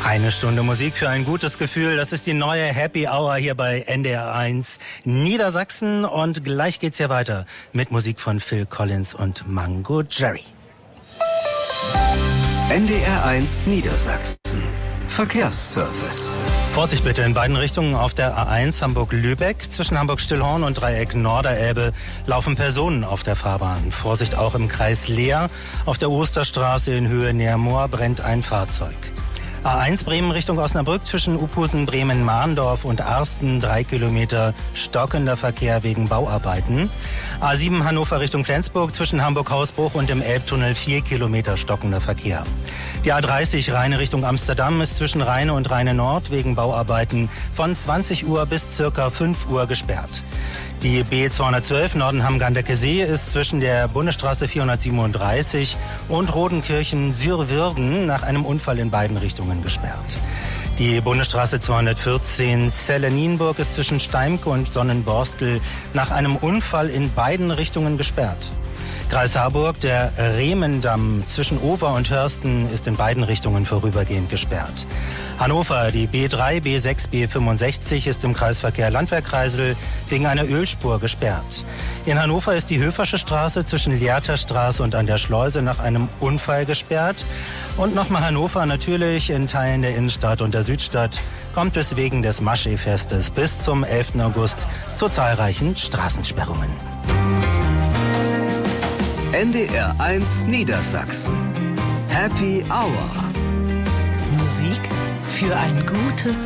Eine Stunde Musik für ein gutes Gefühl. Das ist die neue Happy Hour hier bei NDR 1 Niedersachsen. Und gleich geht's hier weiter mit Musik von Phil Collins und Mango Jerry. NDR 1 Niedersachsen. Verkehrsservice. Vorsicht bitte in beiden Richtungen auf der A1 Hamburg-Lübeck. Zwischen Hamburg-Stillhorn und Dreieck Norderelbe laufen Personen auf der Fahrbahn. Vorsicht auch im Kreis Leer. Auf der Osterstraße in Höhe Neermoor brennt ein Fahrzeug. A1 Bremen Richtung Osnabrück zwischen Uphusen, Bremen-Mahndorf und Arsten 3 Kilometer stockender Verkehr wegen Bauarbeiten. A7 Hannover Richtung Flensburg zwischen Hamburg-Hausbruch und dem Elbtunnel 4 Kilometer stockender Verkehr. Die A30 Rheine Richtung Amsterdam ist zwischen Rheine und Rheine Nord wegen Bauarbeiten von 20 Uhr bis circa 5 Uhr gesperrt. Die B212 Nordenham-Gandeckesee ist zwischen der Bundesstraße 437 und Rodenkirchen-Sürwürden nach einem Unfall in beiden Richtungen gesperrt. Die Bundesstraße 214 Celle-Nienburg ist zwischen Steimke und Sonnenborstel nach einem Unfall in beiden Richtungen gesperrt. Kreis Harburg, der Rehmendamm zwischen Over und Hörsten ist in beiden Richtungen vorübergehend gesperrt. Hannover, die B3, B6, B65 ist im Kreisverkehr Landwehrkreisel wegen einer Ölspur gesperrt. In Hannover ist die Höfersche Straße zwischen Lehrterstraße und an der Schleuse nach einem Unfall gesperrt. Und nochmal Hannover, natürlich in Teilen der Innenstadt und der Südstadt kommt es wegen des Maschee-Festes bis zum 11. August zu zahlreichen Straßensperrungen. NDR 1 Niedersachsen. Happy Hour. Musik für ein gutes